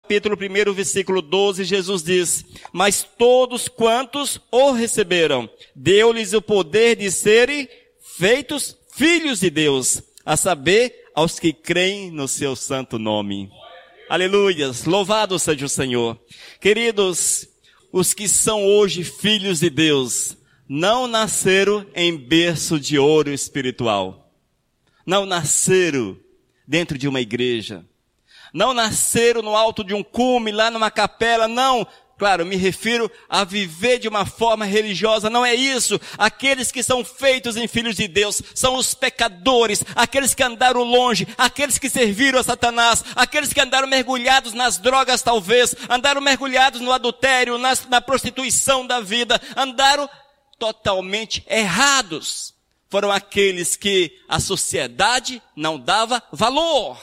capítulo 1, versículo 12, Jesus diz: mas todos quantos o receberam, deu-lhes o poder de serem feitos filhos de Deus, a saber, aos que creem no seu santo nome. Aleluias, louvado seja o Senhor. Queridos, os que são hoje filhos de Deus, não nasceram em berço de ouro espiritual. Não nasceram dentro de uma igreja. Não nasceram no alto de um cume, lá numa capela, não. Claro, me refiro a viver de uma forma religiosa, não é isso. Aqueles que são feitos em filhos de Deus são os pecadores, aqueles que andaram longe, aqueles que serviram a Satanás, aqueles que andaram mergulhados nas drogas talvez, andaram mergulhados no adultério, na prostituição da vida, andaram totalmente errados. Foram aqueles que a sociedade não dava valor.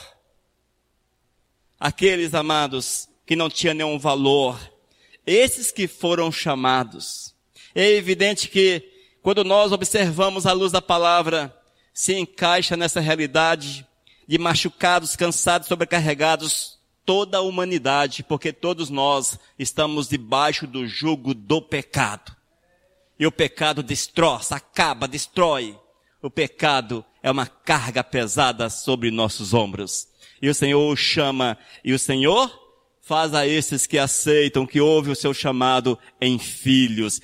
Aqueles, amados, que não tinham nenhum valor. Esses que foram chamados. É evidente que, quando nós observamos a luz da palavra, se encaixa nessa realidade de machucados, cansados, sobrecarregados, toda a humanidade, porque todos nós estamos debaixo do jugo do pecado. E o pecado destroça, acaba, destrói. O pecado é uma carga pesada sobre nossos ombros. E o Senhor o chama, e o Senhor faz a esses que aceitam, que ouvem o seu chamado em filhos,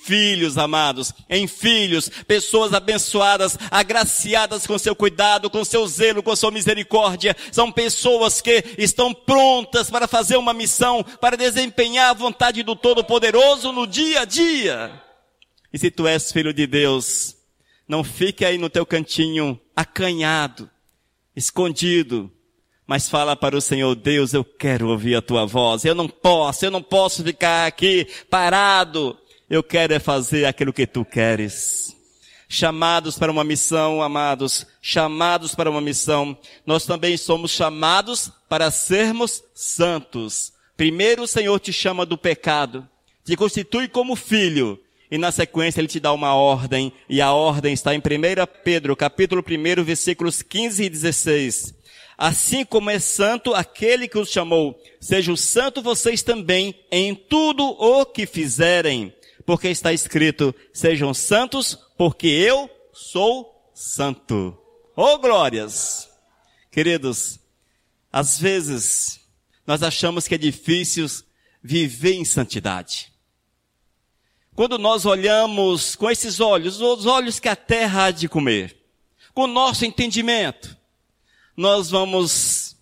amados, em filhos, pessoas abençoadas, agraciadas com seu cuidado, com seu zelo, com sua misericórdia. São pessoas que estão prontas para fazer uma missão, para desempenhar a vontade do Todo-Poderoso no dia a dia. E se tu és filho de Deus, não fique aí no teu cantinho, acanhado, escondido, mas fala para o Senhor: Deus, eu quero ouvir a tua voz. Eu não posso ficar aqui parado. Eu quero fazer aquilo que tu queres. Chamados para uma missão, amados, chamados para uma missão. Nós também somos chamados para sermos santos. Primeiro o Senhor te chama do pecado, te constitui como filho, e na sequência Ele te dá uma ordem, e a ordem está em 1 Pedro, capítulo 1, versículos 15 e 16. Assim como é santo aquele que os chamou, sejam santos vocês também em tudo o que fizerem. Porque está escrito: sejam santos, porque eu sou santo. Oh, glórias! Queridos, às vezes nós achamos que é difícil viver em santidade. Quando nós olhamos com esses olhos, os olhos que a terra há de comer, com o nosso entendimento, nós vamos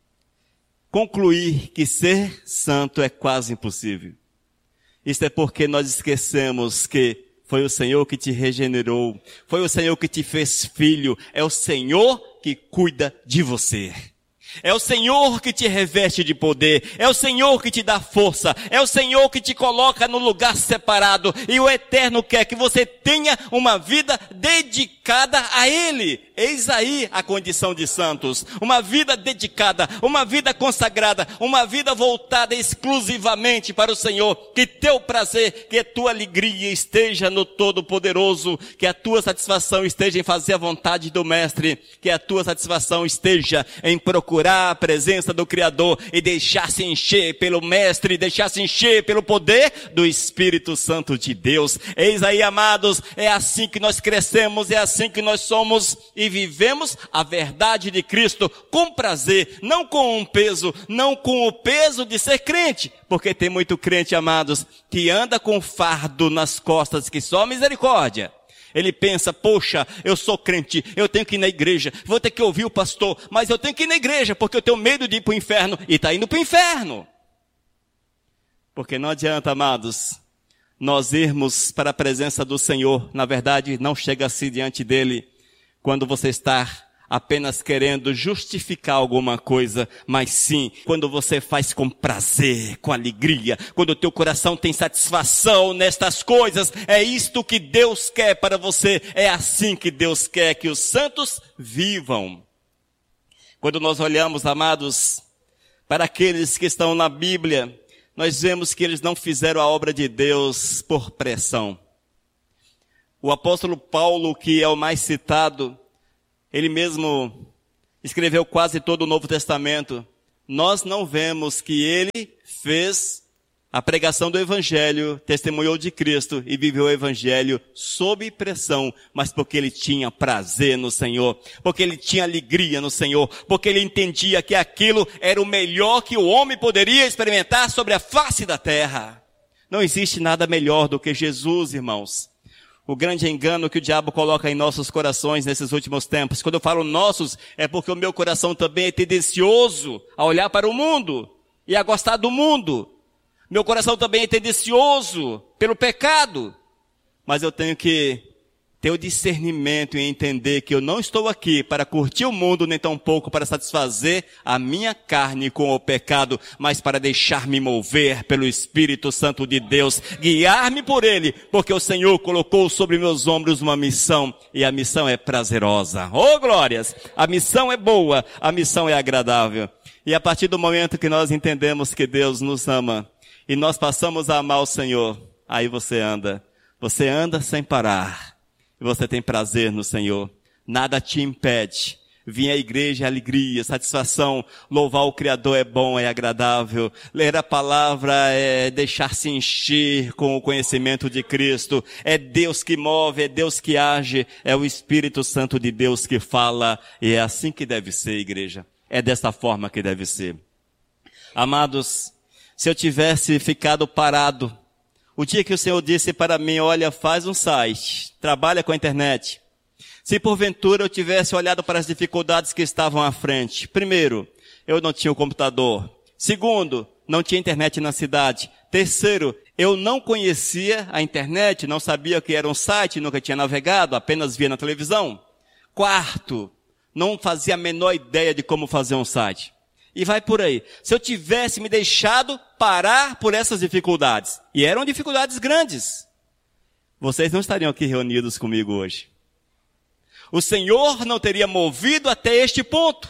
concluir que ser santo é quase impossível. Isso é porque nós esquecemos que foi o Senhor que te regenerou, foi o Senhor que te fez filho, é o Senhor que cuida de você. É o Senhor que te reveste de poder, é o Senhor que te dá força, é o Senhor que te coloca no lugar separado, e o Eterno quer que você tenha uma vida dedicada a Ele. Eis aí a condição de santos, uma vida dedicada, uma vida consagrada, uma vida voltada exclusivamente para o Senhor. Que teu prazer, que a tua alegria esteja no Todo-Poderoso, que a tua satisfação esteja em fazer a vontade do Mestre, que a tua satisfação esteja em procurar a presença do Criador e deixar-se encher pelo Mestre, deixar-se encher pelo poder do Espírito Santo de Deus. Eis aí, amados, é assim que nós crescemos, é assim que nós somos e vivemos a verdade de Cristo com prazer, não com um peso, não com o peso de ser crente, porque tem muito crente, amados, que anda com fardo nas costas que só misericórdia. Ele pensa: poxa, eu sou crente, eu tenho que ir na igreja, vou ter que ouvir o pastor, mas eu tenho que ir na igreja porque eu tenho medo de ir para o inferno, e está indo para o inferno. Porque não adianta, amados, nós irmos para a presença do Senhor. Na verdade, não chega-se diante dele quando você está apenas querendo justificar alguma coisa, mas sim, quando você faz com prazer, com alegria, quando o teu coração tem satisfação nestas coisas. É isto que Deus quer para você, é assim que Deus quer que os santos vivam. Quando nós olhamos, amados, para aqueles que estão na Bíblia, nós vemos que eles não fizeram a obra de Deus por pressão. O apóstolo Paulo, que é o mais citado, ele mesmo escreveu quase todo o Novo Testamento, nós não vemos que ele fez a pregação do Evangelho, testemunhou de Cristo e viveu o Evangelho sob pressão, mas porque ele tinha prazer no Senhor, porque ele tinha alegria no Senhor, porque ele entendia que aquilo era o melhor que o homem poderia experimentar sobre a face da terra. Não existe nada melhor do que Jesus, irmãos. O grande engano que o diabo coloca em nossos corações nesses últimos tempos. Quando eu falo nossos, é porque o meu coração também é tendencioso a olhar para o mundo e a gostar do mundo. Meu coração também é tendencioso pelo pecado. Mas eu tenho que ter o discernimento e entender que eu não estou aqui para curtir o mundo, nem tampouco para satisfazer a minha carne com o pecado, mas para deixar-me mover pelo Espírito Santo de Deus, guiar-me por Ele, porque o Senhor colocou sobre meus ombros uma missão, e a missão é prazerosa. Oh, glórias! A missão é boa, a missão é agradável. E a partir do momento que nós entendemos que Deus nos ama, e nós passamos a amar o Senhor, aí você anda sem parar. E você tem prazer no Senhor. Nada te impede. Vir à igreja é alegria, satisfação. Louvar o Criador é bom, é agradável. Ler a palavra é deixar-se encher com o conhecimento de Cristo. É Deus que move, é Deus que age. É o Espírito Santo de Deus que fala. E é assim que deve ser, igreja. É dessa forma que deve ser. Amados, se eu tivesse ficado parado, o dia que o Senhor disse para mim, olha, faz um site, trabalha com a internet. Se porventura eu tivesse olhado para as dificuldades que estavam à frente. Primeiro, eu não tinha o computador. Segundo, não tinha internet na cidade. Terceiro, eu não conhecia a internet, não sabia o que era um site, nunca tinha navegado, apenas via na televisão. Quarto, não fazia a menor ideia de como fazer um site. E vai por aí. Se eu tivesse me deixado parar por essas dificuldades, e eram dificuldades grandes, vocês não estariam aqui reunidos comigo hoje. O Senhor não teria movido até este ponto.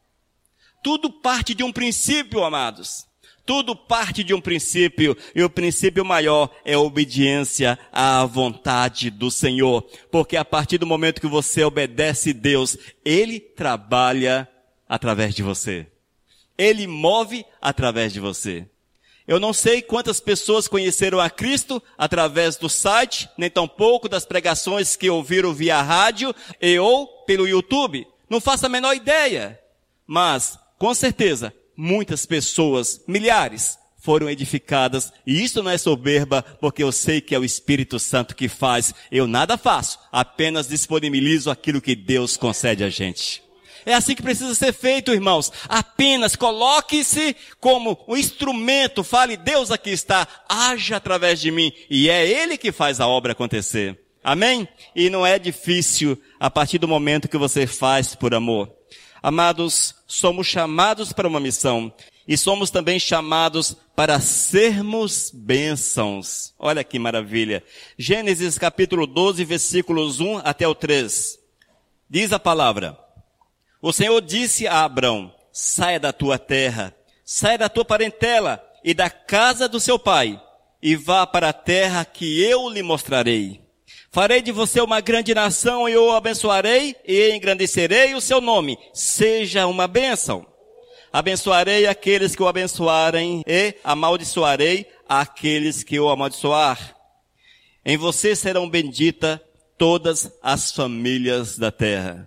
Tudo parte de um princípio, amados. Tudo parte de um princípio, e o princípio maior é a obediência à vontade do Senhor. Porque a partir do momento que você obedece a Deus, Ele trabalha através de você. Ele move através de você. Eu não sei quantas pessoas conheceram a Cristo através do site, nem tampouco das pregações que ouviram via rádio e ou pelo YouTube. Não faço a menor ideia. Mas, com certeza, muitas pessoas, milhares, foram edificadas. E isso não é soberba, porque eu sei que é o Espírito Santo que faz. Eu nada faço, apenas disponibilizo aquilo que Deus concede a gente. É assim que precisa ser feito, irmãos. Apenas coloque-se como um instrumento. Fale, Deus aqui está, haja através de mim. E é Ele que faz a obra acontecer. Amém? E não é difícil a partir do momento que você faz por amor. Amados, somos chamados para uma missão. E somos também chamados para sermos bênçãos. Olha que maravilha. Gênesis capítulo 12, versículos 1 até o 3. Diz a palavra. O Senhor disse a Abrão, saia da tua terra, saia da tua parentela e da casa do seu pai, e vá para a terra que eu lhe mostrarei. Farei de você uma grande nação e o abençoarei e engrandecerei o seu nome. Seja uma bênção. Abençoarei aqueles que o abençoarem e amaldiçoarei aqueles que o amaldiçoar. Em você serão benditas todas as famílias da terra.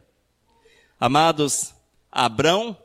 Amados, Abrão.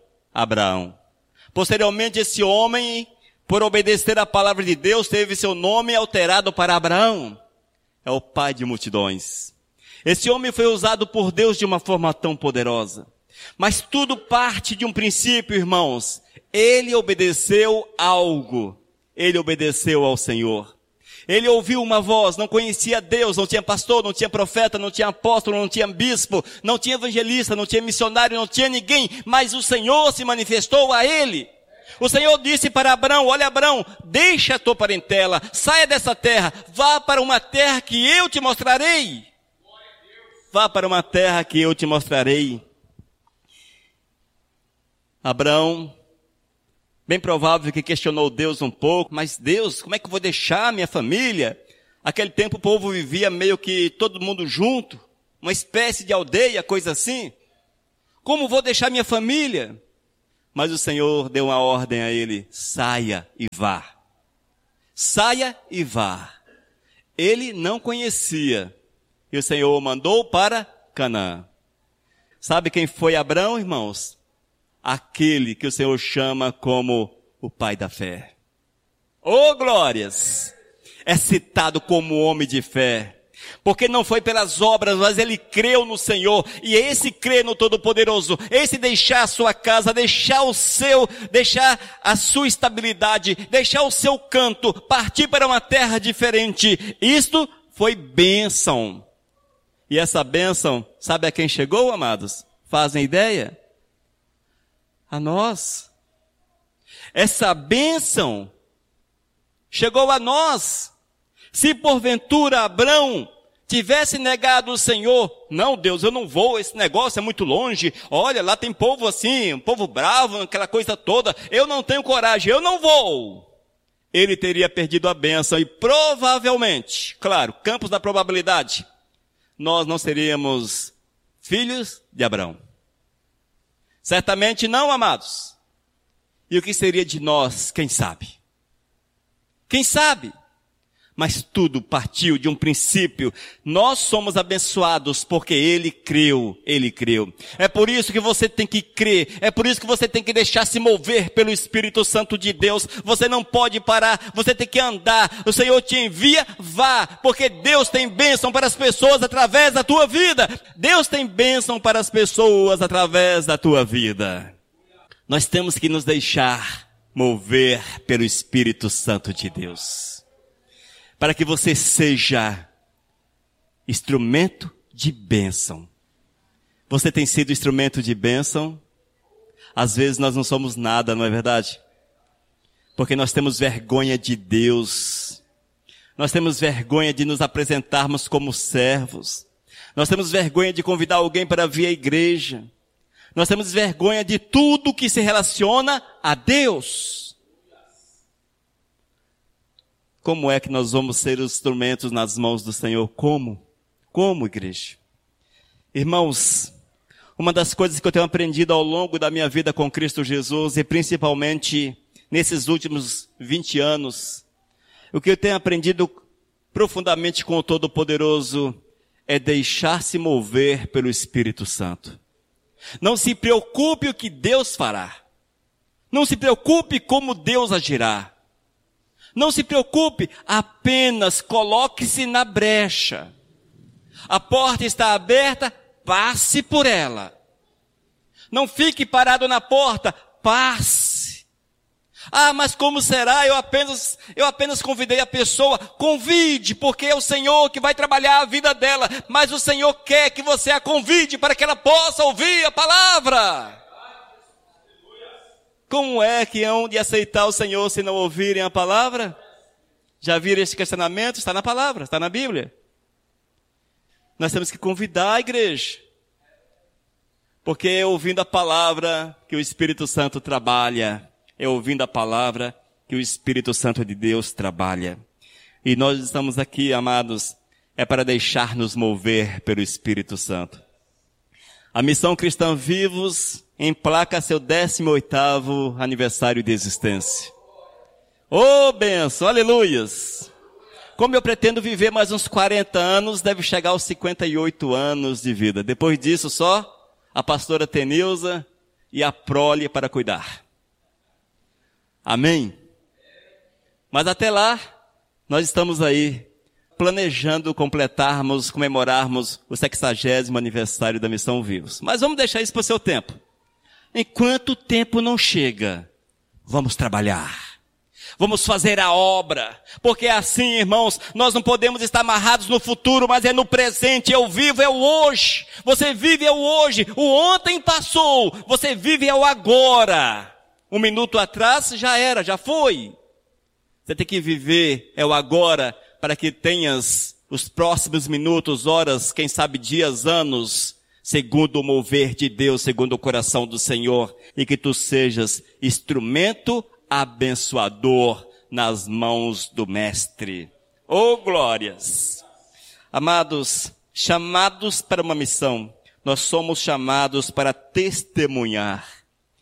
Posteriormente, esse homem, por obedecer à palavra de Deus, teve seu nome alterado para Abraão. É o pai de multidões. Esse homem foi usado por Deus de uma forma tão poderosa. Mas tudo parte de um princípio, irmãos. Ele obedeceu algo. Ele obedeceu ao Senhor. Ele ouviu uma voz, não conhecia Deus, não tinha pastor, não tinha profeta, não tinha apóstolo, não tinha bispo, não tinha evangelista, não tinha missionário, não tinha ninguém, mas o Senhor se manifestou a ele. O Senhor disse para Abrão, olha Abrão, deixa a tua parentela, saia dessa terra, vá para uma terra que eu te mostrarei. Vá para uma terra que eu te mostrarei. Abrão, bem provável que questionou Deus um pouco, mas Deus, como é que eu vou deixar minha família? Aquele tempo o povo vivia meio que todo mundo junto, uma espécie de aldeia, coisa assim. Como vou deixar minha família? Mas o Senhor deu uma ordem a ele: saia e vá. Saia e vá. Ele não conhecia. E o Senhor o mandou para Canaã. Sabe quem foi Abrão, irmãos? Aquele que o Senhor chama como o pai da fé. Oh, glórias! É citado como homem de fé. Porque não foi pelas obras, mas ele creu no Senhor. E esse crer no Todo-Poderoso, esse deixar a sua casa, deixar a sua estabilidade, deixar o seu canto, partir para uma terra diferente. Isto foi bênção. E essa bênção, sabe a quem chegou, amados? Fazem ideia? A nós. Essa bênção chegou a nós. Se porventura Abrão tivesse negado o Senhor: não, Deus, eu não vou, esse negócio é muito longe, olha, lá tem povo assim, um povo bravo, aquela coisa toda, eu não tenho coragem, eu não vou. Ele teria perdido a bênção e provavelmente, claro, campos da probabilidade, nós não seríamos filhos de Abrão. Certamente não, amados. E o que seria de nós, quem sabe? Quem sabe? Mas tudo partiu de um princípio. Nós somos abençoados porque Ele creu. Ele creu. É por isso que você tem que crer. É por isso que você tem que deixar se mover pelo Espírito Santo de Deus. Você não pode parar. Você tem que andar. O Senhor te envia, vá. Porque Deus tem bênção para as pessoas através da tua vida. Deus tem bênção para as pessoas através da tua vida. Nós temos que nos deixar mover pelo Espírito Santo de Deus. Para que você seja instrumento de bênção. Você tem sido instrumento de bênção? Às vezes nós não somos nada, não é verdade? Porque nós temos vergonha de Deus. Nós temos vergonha de nos apresentarmos como servos. Nós temos vergonha de convidar alguém para vir à igreja. Nós temos vergonha de tudo que se relaciona a Deus. Como é que nós vamos ser os instrumentos nas mãos do Senhor? Como? Como, igreja? Irmãos, uma das coisas que eu tenho aprendido ao longo da minha vida com Cristo Jesus, e principalmente nesses últimos 20 anos, o que eu tenho aprendido profundamente com o Todo-Poderoso é deixar-se mover pelo Espírito Santo. Não se preocupe o que Deus fará. Não se preocupe como Deus agirá. Não se preocupe, apenas coloque-se na brecha. A porta está aberta, passe por ela. Não fique parado na porta, passe. Ah, mas como será? Eu apenas convidei a pessoa. Convide, porque é o Senhor que vai trabalhar a vida dela. Mas o Senhor quer que você a convide para que ela possa ouvir a palavra. Como é que hão de aceitar o Senhor se não ouvirem a palavra? Já viram esse questionamento? Está na palavra, está na Bíblia. Nós temos que convidar a igreja. Porque é ouvindo a palavra que o Espírito Santo trabalha. É ouvindo a palavra que o Espírito Santo de Deus trabalha. E nós estamos aqui, amados, é para deixar-nos mover pelo Espírito Santo. A Missão Cristã Vivos emplaca seu 18º aniversário de existência. Oh, benção, aleluias! Como eu pretendo viver mais uns 40 anos, deve chegar aos 58 anos de vida. Depois disso, só a pastora Tenilza e a prole para cuidar. Amém? Mas até lá, nós estamos aí planejando comemorarmos o 60º aniversário da Missão Vivos. Mas vamos deixar isso para o seu tempo. Enquanto o tempo não chega, vamos trabalhar. Vamos fazer a obra. Porque é assim, irmãos, nós não podemos estar amarrados no futuro, mas é no presente. Eu vivo, é o hoje. Você vive, é o hoje. O ontem passou. Você vive, é o agora. Um minuto atrás já era, já foi. Você tem que viver, é o agora, para que tenhas os próximos minutos, horas, quem sabe dias, anos, segundo o mover de Deus, segundo o coração do Senhor, e que tu sejas instrumento abençoador nas mãos do Mestre. Oh, glórias! Amados, chamados para uma missão, nós somos chamados para testemunhar.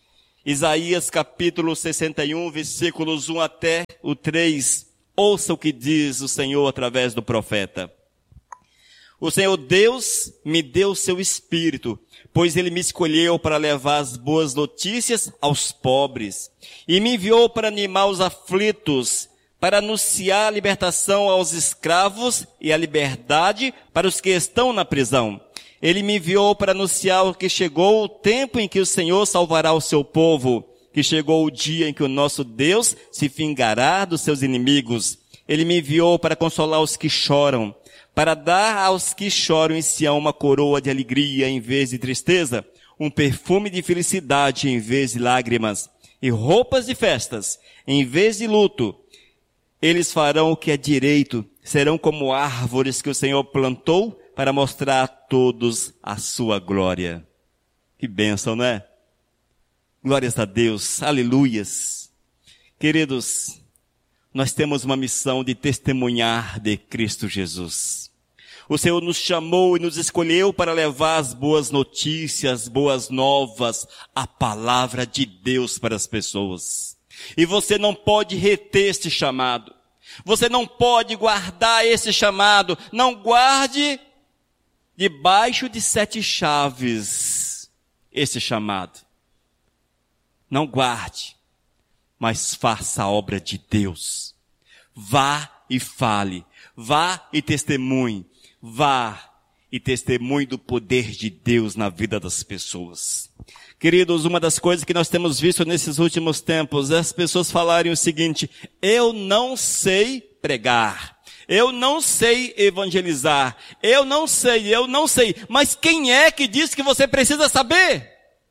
Isaías capítulo 61, versículos 1 até o 3. Ouça o que diz o Senhor através do profeta. O Senhor Deus me deu o seu espírito, pois ele me escolheu para levar as boas notícias aos pobres, e me enviou para animar os aflitos, para anunciar a libertação aos escravos e a liberdade para os que estão na prisão. Ele me enviou para anunciar que chegou o tempo em que o Senhor salvará o seu povo, que chegou o dia em que o nosso Deus se vingará dos seus inimigos. Ele me enviou para consolar os que choram, para dar aos que choram em Sião uma coroa de alegria em vez de tristeza, um perfume de felicidade em vez de lágrimas, e roupas de festas em vez de luto. Eles farão o que é direito, serão como árvores que o Senhor plantou para mostrar a todos a sua glória. Que bênção, não é? Glórias a Deus, aleluias. Queridos, nós temos uma missão de testemunhar de Cristo Jesus. O Senhor nos chamou e nos escolheu para levar as boas notícias, boas novas, a palavra de Deus para as pessoas. E você não pode reter este chamado. Você não pode guardar esse chamado. Não guarde debaixo de 7 chaves esse chamado. Não guarde, mas faça a obra de Deus. Vá e fale. Vá e testemunhe. Vá e testemunhe do poder de Deus na vida das pessoas. Queridos, uma das coisas que nós temos visto nesses últimos tempos é as pessoas falarem o seguinte: eu não sei pregar, eu não sei evangelizar, eu não sei, mas quem é que disse que você precisa saber?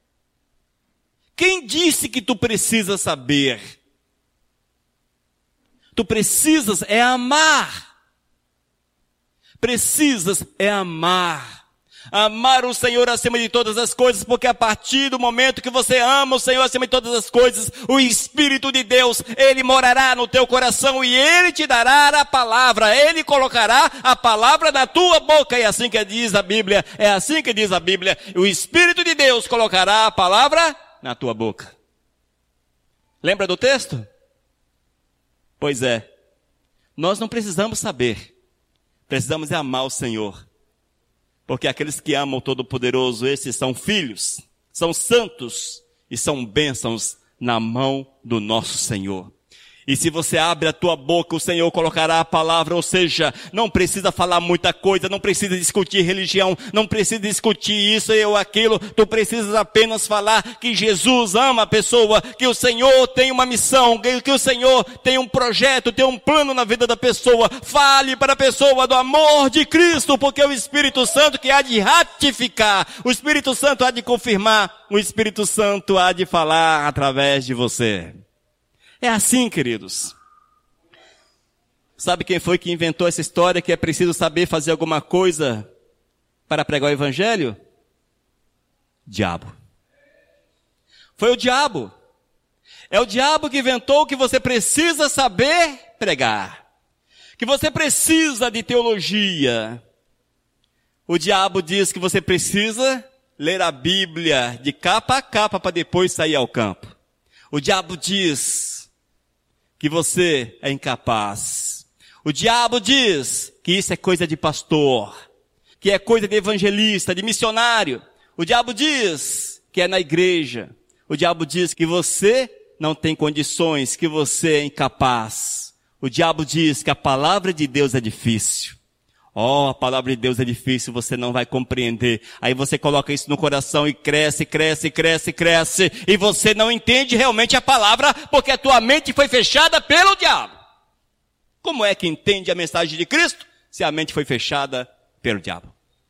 Quem disse que tu precisa saber? Tu precisas é amar. Precisas é amar. Amar o Senhor acima de todas as coisas, porque a partir do momento que você ama o Senhor acima de todas as coisas, o Espírito de Deus, Ele morará no teu coração e Ele te dará a palavra, Ele colocará a palavra na tua boca, é assim que diz a Bíblia, o Espírito de Deus colocará a palavra na tua boca. Lembra do texto? Pois é, nós não precisamos saber, precisamos amar o Senhor. Porque aqueles que amam o Todo-Poderoso, esses são filhos, são santos e são bênçãos na mão do nosso Senhor. E se você abre a tua boca, o Senhor colocará a palavra, ou seja, não precisa falar muita coisa, não precisa discutir religião, não precisa discutir isso ou aquilo, tu precisas apenas falar que Jesus ama a pessoa, que o Senhor tem uma missão, que o Senhor tem um projeto, tem um plano na vida da pessoa. Fale para a pessoa do amor de Cristo, porque é o Espírito Santo que há de ratificar, o Espírito Santo há de confirmar, o Espírito Santo há de falar através de você. É assim, queridos. Sabe quem foi que inventou essa história que é preciso saber fazer alguma coisa para pregar o Evangelho? Diabo. Foi o diabo. É o diabo que inventou que você precisa saber pregar. Que você precisa de teologia. O diabo diz que você precisa ler a Bíblia de capa a capa para depois sair ao campo. O diabo diz que você é incapaz. O diabo diz que isso é coisa de pastor, que é coisa de evangelista, de missionário. O diabo diz que é na igreja. O diabo diz que você não tem condições, que você é incapaz. O diabo diz que a palavra de Deus é difícil. A palavra de Deus é difícil, você não vai compreender. Aí você coloca isso no coração e cresce. E você não entende realmente a palavra, porque a tua mente foi fechada pelo diabo. Como é que entende a mensagem de Cristo, se a mente foi fechada pelo diabo?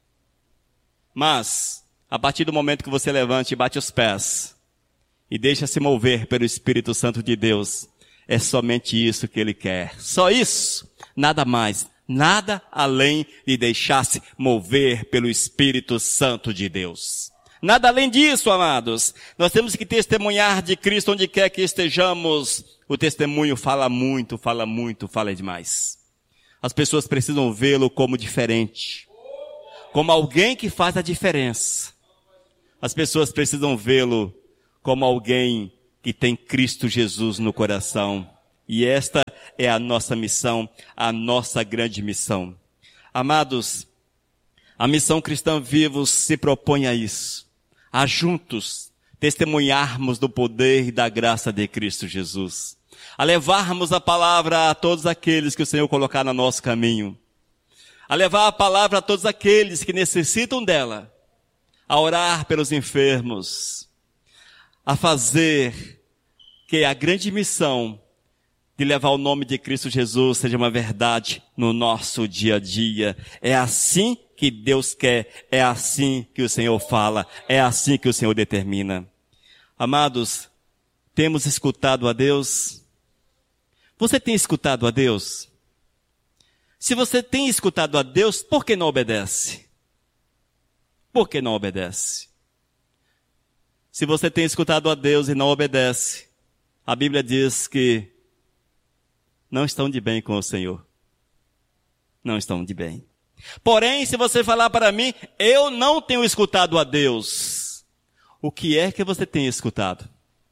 Mas, a partir do momento que você levante e bate os pés, e deixa se mover pelo Espírito Santo de Deus, é somente isso que Ele quer. Só isso, nada mais. Nada além de deixar-se mover pelo Espírito Santo de Deus. Nada além disso, amados. Nós temos que testemunhar de Cristo onde quer que estejamos. O testemunho fala muito, fala demais. As pessoas precisam vê-lo como diferente. Como alguém que faz a diferença. As pessoas precisam vê-lo como alguém que tem Cristo Jesus no coração. E esta é a nossa missão, a nossa grande missão. Amados, a missão Cristã Vivos se propõe a isso, a juntos testemunharmos do poder e da graça de Cristo Jesus, a levarmos a palavra a todos aqueles que o Senhor colocar no nosso caminho, a levar a palavra a todos aqueles que necessitam dela, a orar pelos enfermos, a fazer que a grande missão de levar o nome de Cristo Jesus seja uma verdade no nosso dia a dia. É assim que Deus quer, é assim que o Senhor fala, é assim que o Senhor determina. Amados, temos escutado a Deus? Você tem escutado a Deus? Se você tem escutado a Deus, por que não obedece? Por que não obedece? Se você tem escutado a Deus e não obedece, a Bíblia diz que não estão de bem com o Senhor. Não estão de bem. Porém, se você falar para mim, eu não tenho escutado a Deus. O que é que você tem escutado?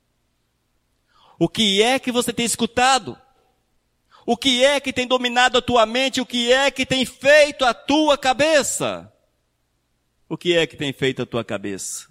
O que é que você tem escutado? O que é que tem dominado a tua mente? O que é que tem feito a tua cabeça? O que é que tem feito a tua cabeça?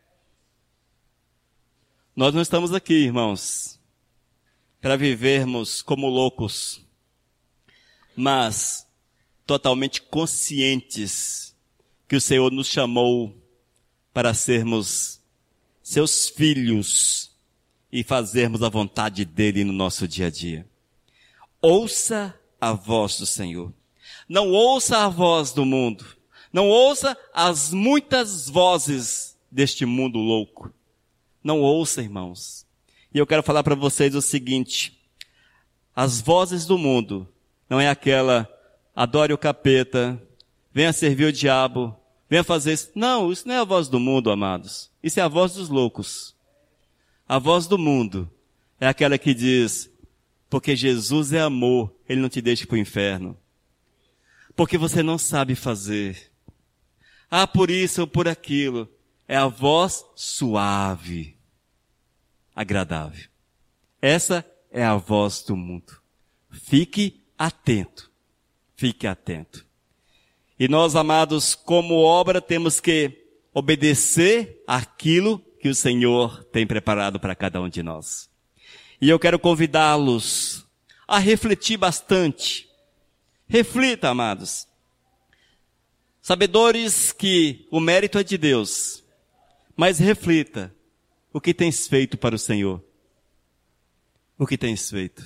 Nós não estamos aqui, irmãos, para vivermos como loucos, mas totalmente conscientes que o Senhor nos chamou para sermos seus filhos e fazermos a vontade dele no nosso dia a dia. Ouça a voz do Senhor. Não ouça a voz do mundo. Não ouça as muitas vozes deste mundo louco. Não ouça, irmãos. E eu quero falar para vocês o seguinte: as vozes do mundo não é aquela, adore o capeta, venha servir o diabo, venha fazer isso. Não, isso não é a voz do mundo, amados. Isso é a voz dos loucos. A voz do mundo é aquela que diz, porque Jesus é amor, ele não te deixa para o inferno. Porque você não sabe fazer. Ah, por isso ou por aquilo. É a voz suave, agradável. Essa é a voz do mundo. Fique atento. Fique atento. E nós, amados, como obra, temos que obedecer aquilo que o Senhor tem preparado para cada um de nós. E eu quero convidá-los a refletir bastante. Reflita, amados. Sabedores que o mérito é de Deus, mas reflita o que tens feito para o Senhor. O que tens feito?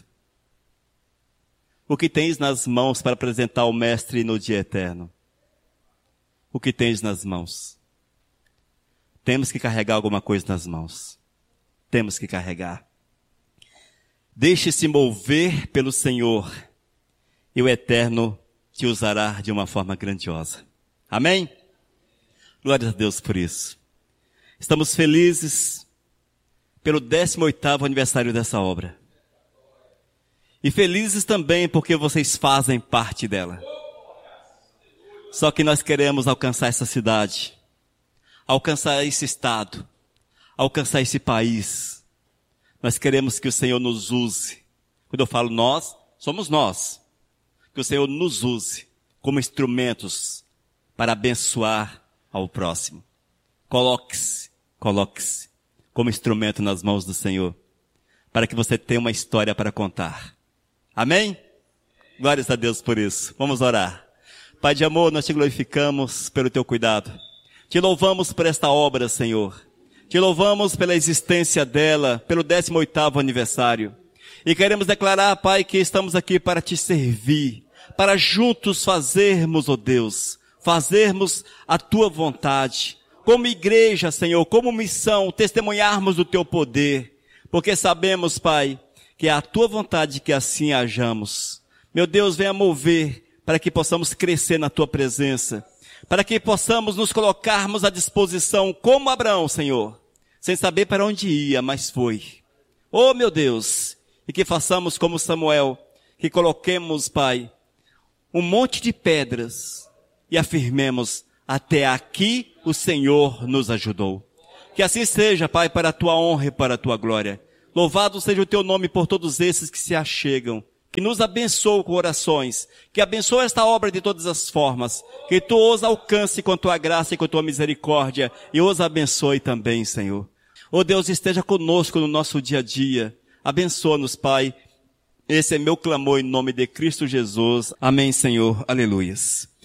O que tens nas mãos para apresentar ao Mestre no dia eterno? O que tens nas mãos? Temos que carregar alguma coisa nas mãos. Temos que carregar. Deixe-se mover pelo Senhor e o Eterno te usará de uma forma grandiosa. Amém? Glória a Deus por isso. Estamos felizes pelo 18º aniversário dessa obra. E felizes também porque vocês fazem parte dela. Só que nós queremos alcançar essa cidade, alcançar esse estado, alcançar esse país. Nós queremos que o Senhor nos use. Quando eu falo nós, somos nós. Que o Senhor nos use como instrumentos para abençoar ao próximo. Coloque-se como instrumento nas mãos do Senhor, para que você tenha uma história para contar. Amém? Glórias a Deus por isso. Vamos orar. Pai de amor, nós te glorificamos pelo teu cuidado. Te louvamos por esta obra, Senhor. Te louvamos pela existência dela, pelo 18º aniversário. E queremos declarar, Pai, que estamos aqui para te servir, para juntos fazermos, ó Deus, fazermos a tua vontade. Como igreja, Senhor, como missão, testemunharmos do teu poder. Porque sabemos, Pai, que é a tua vontade que assim hajamos. Meu Deus, venha mover para que possamos crescer na tua presença. Para que possamos nos colocarmos à disposição como Abraão, Senhor. Sem saber para onde ia, mas foi. Oh, meu Deus, e que façamos como Samuel, que coloquemos, Pai, um monte de pedras e afirmemos, até aqui o Senhor nos ajudou. Que assim seja, Pai, para a tua honra e para a tua glória. Louvado seja o teu nome por todos esses que se achegam, que nos abençoam com orações, que abençoa esta obra de todas as formas, que tu os alcance com tua graça e com tua misericórdia, e os abençoe também, Senhor. Ó Deus, esteja conosco no nosso dia a dia. Abençoa-nos, Pai. Esse é meu clamor em nome de Cristo Jesus. Amém, Senhor. Aleluias.